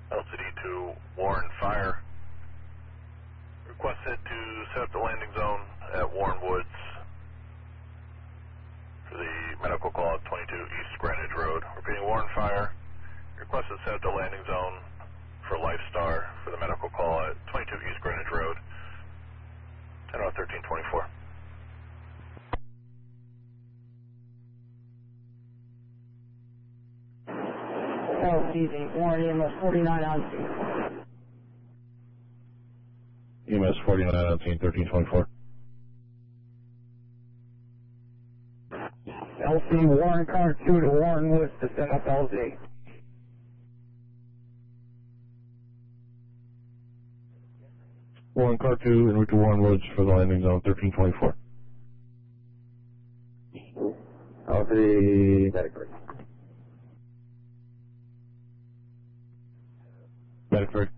LCD to Warren Fire. Requested to set up the landing zone at Warren Woods for the medical call at 22 East Greenwich Road. Repeating, Warren Fire. Requested to set up the landing zone for Lifestar for the medical call at 22 East Greenwich Road. 10-13-24. LCD, Warren EMS 49 on scene. EMS 49 on scene, 1324. LC Warren car 2 to Warren Woods to set up LZ. Warren car 2 en route to Warren Woods for the landing zone, 1324. LZ medic 3. Medic 3.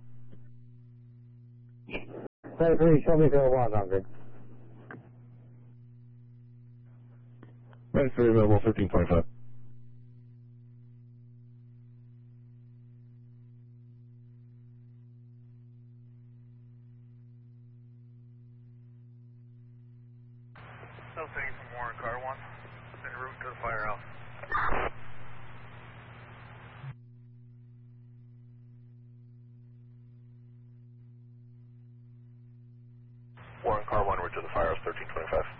Medic 3, show me the one on there. Medic 3 available, 1325. No thing from Warren car 1. En route to the firehouse. Warren car 1, route to the firehouse, 1325.